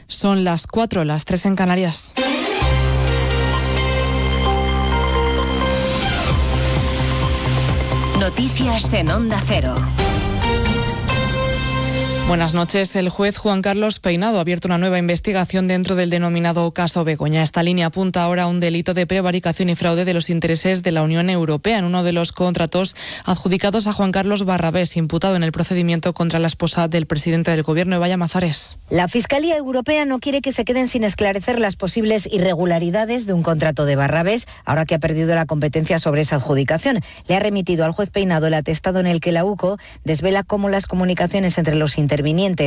Son las 4, las 3 en Canarias. Noticias en Onda Cero. Buenas noches. El juez Juan Carlos Peinado ha abierto una nueva investigación dentro del denominado caso Begoña. Esta línea apunta ahora a un delito de prevaricación y fraude de los intereses de la Unión Europea en uno de los contratos adjudicados a Juan Carlos Barrabés, imputado en el procedimiento contra la esposa del presidente del Gobierno, Eva Llamazares. La Fiscalía Europea no quiere que se queden sin esclarecer las posibles irregularidades de un contrato de Barrabés, ahora que ha perdido la competencia sobre esa adjudicación. Le ha remitido al juez Peinado el atestado en el que la UCO desvela cómo las comunicaciones entre los intervinientes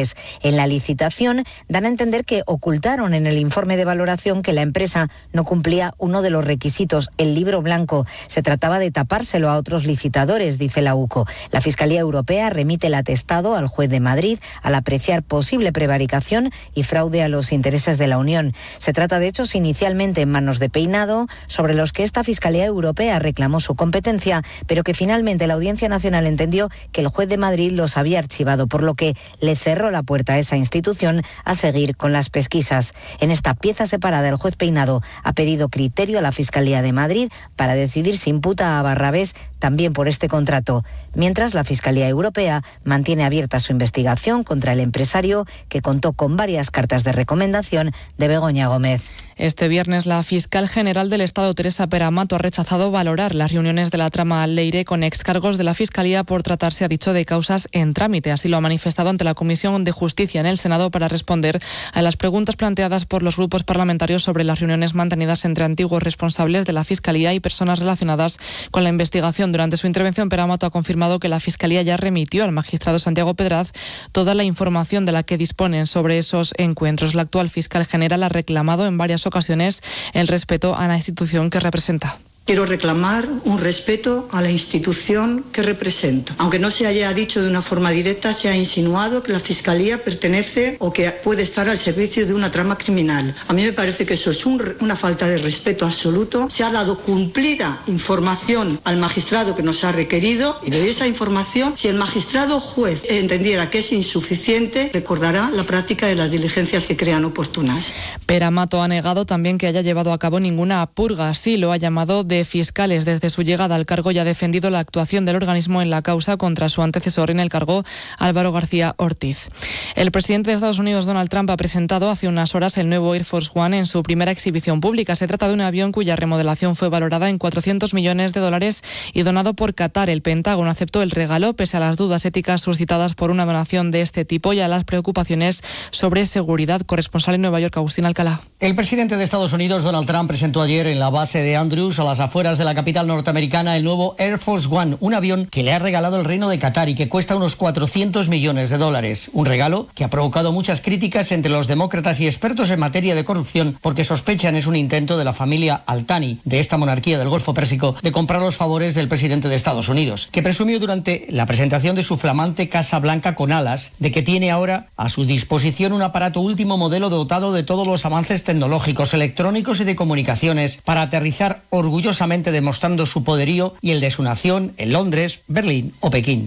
en la licitación dan a entender que ocultaron en el informe de valoración que la empresa no cumplía uno de los requisitos, el libro blanco. Se trataba de tapárselo a otros licitadores, dice la UCO. La Fiscalía Europea remite el atestado al juez de Madrid al apreciar posible prevaricación y fraude a los intereses de la Unión. Se trata de hechos inicialmente en manos de Peinado, sobre los que esta Fiscalía Europea reclamó su competencia, pero que finalmente la Audiencia Nacional entendió que el juez de Madrid los había archivado, por lo que le cerró la puerta a esa institución a seguir con las pesquisas. En esta pieza separada, el juez Peinado ha pedido criterio a la Fiscalía de Madrid para decidir si imputa a Barrabés también por este contrato, mientras la Fiscalía Europea mantiene abierta su investigación contra el empresario que contó con varias cartas de recomendación de Begoña Gómez. Este viernes, la fiscal general del Estado, Teresa Peramato, ha rechazado valorar las reuniones de la trama Leire con excargos de la Fiscalía por tratarse, ha dicho, de causas en trámite. Así lo ha manifestado ante la Comisión de Justicia en el Senado para responder a las preguntas planteadas por los grupos parlamentarios sobre las reuniones mantenidas entre antiguos responsables de la Fiscalía y personas relacionadas con la investigación. Durante su intervención, Peramato ha confirmado que la Fiscalía ya remitió al magistrado Santiago Pedraz toda la información de la que disponen sobre esos encuentros. La actual fiscal general ha reclamado en varias ocasiones el respeto a la institución que representa. Quiero reclamar un respeto a la institución que represento. Aunque no se haya dicho de una forma directa, se ha insinuado que la Fiscalía pertenece o que puede estar al servicio de una trama criminal. A mí me parece que eso es una falta de respeto absoluto. Se ha dado cumplida información al magistrado que nos ha requerido y de esa información, si el magistrado juez entendiera que es insuficiente, recordará la práctica de las diligencias que crean oportunas. Peramato ha negado también que haya llevado a cabo ninguna purga. Así lo ha llamado de fiscales desde su llegada al cargo y ha defendido la actuación del organismo en la causa contra su antecesor en el cargo, Álvaro García Ortiz. El presidente de Estados Unidos, Donald Trump, ha presentado hace unas horas el nuevo Air Force One en su primera exhibición pública. Se trata de un avión cuya remodelación fue valorada en $400 millones y donado por Qatar. El Pentágono aceptó el regalo pese a las dudas éticas suscitadas por una donación de este tipo y a las preocupaciones sobre seguridad. Corresponsal en Nueva York, Agustín Alcalá. El presidente de Estados Unidos, Donald Trump, presentó ayer en la base de Andrews, a las afueras de la capital norteamericana, el nuevo Air Force One, un avión que le ha regalado el Reino de Qatar y que cuesta unos $400 millones. Un regalo que ha provocado muchas críticas entre los demócratas y expertos en materia de corrupción, porque sospechan es un intento de la familia Al Thani, de esta monarquía del Golfo Pérsico, de comprar los favores del presidente de Estados Unidos, que presumió durante la presentación de su flamante Casa Blanca con alas de que tiene ahora a su disposición un aparato último modelo dotado de todos los avances tecnológicos, electrónicos y de comunicaciones para aterrizar orgullosamente, demostrando su poderío y el de su nación en Londres, Berlín o Pekín.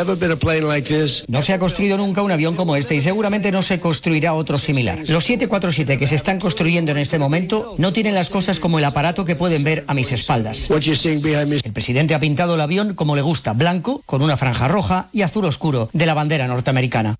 No se ha construido nunca un avión como este y seguramente no se construirá otro similar. Los 747 que se están construyendo en este momento no tienen las cosas como el aparato que pueden ver a mis espaldas. El presidente ha pintado el avión como le gusta, blanco, con una franja roja y azul oscuro de la bandera norteamericana.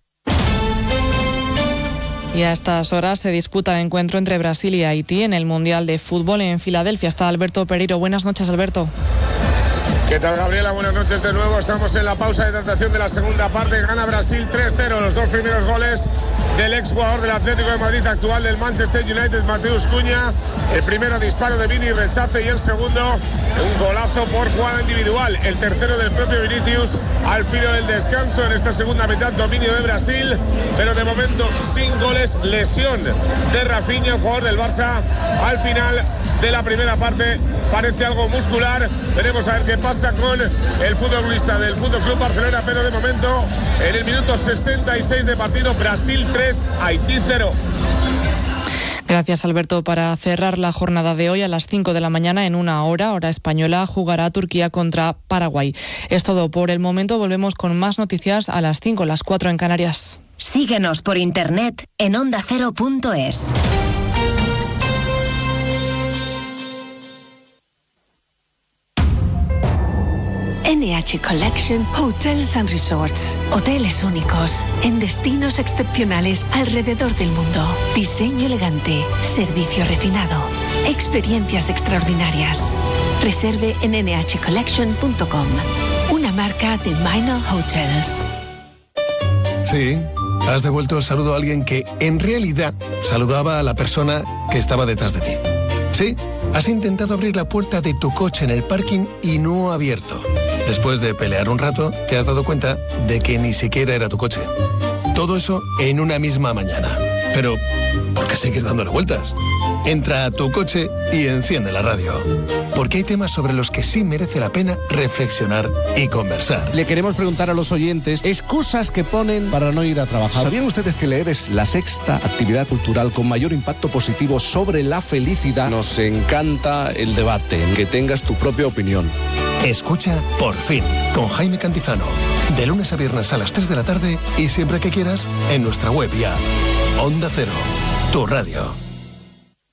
Y a estas horas se disputa el encuentro entre Brasil y Haití en el Mundial de Fútbol en Filadelfia. Está Alberto Pereiro. Buenas noches, Alberto. ¿Qué tal, Gabriela? Buenas noches de nuevo. Estamos en la pausa de hidratación de la segunda parte. Gana Brasil 3-0. Los dos primeros goles del exjugador del Atlético de Madrid, actual del Manchester United, Mateus Cunha. El primero, disparo de Vini, rechace, y el segundo, un golazo por jugada individual. El tercero del propio Vinicius al filo del descanso en esta segunda mitad. Dominio de Brasil, pero de momento sin goles. Lesión de Rafinha, jugador del Barça, al final de la primera parte. Parece algo muscular. Veremos a ver qué pasa con el futbolista del Fútbol Club Barcelona, pero de momento en el minuto 66 de partido, Brasil 3, Haití 0. Gracias, Alberto. Para cerrar la jornada de hoy, a las 5 de la mañana, en una hora española, jugará Turquía contra Paraguay. Es todo por el momento. Volvemos con más noticias a las 5, las 4 en Canarias. Síguenos por internet en ondacero.es. NH Collection Hotels and Resorts. Hoteles únicos en destinos excepcionales alrededor del mundo. Diseño elegante, servicio refinado, experiencias extraordinarias. Reserve en nhcollection.com. Una marca de Minor Hotels. Sí, has devuelto el saludo a alguien que en realidad saludaba a la persona que estaba detrás de ti. Sí, has intentado abrir la puerta de tu coche en el parking y no ha abierto. Después de pelear un rato, te has dado cuenta de que ni siquiera era tu coche. Todo eso en una misma mañana. Pero, ¿por qué seguir dándole vueltas? Entra a tu coche y enciende la radio. Porque hay temas sobre los que sí merece la pena reflexionar y conversar. Le queremos preguntar a los oyentes excusas que ponen para no ir a trabajar. ¿Sabían ustedes que leer es la sexta actividad cultural con mayor impacto positivo sobre la felicidad? Nos encanta el debate, que tengas tu propia opinión. Escucha Por Fin, con Jaime Cantizano. De lunes a viernes a las 3 de la tarde y siempre que quieras en nuestra web y app. Onda Cero, tu radio.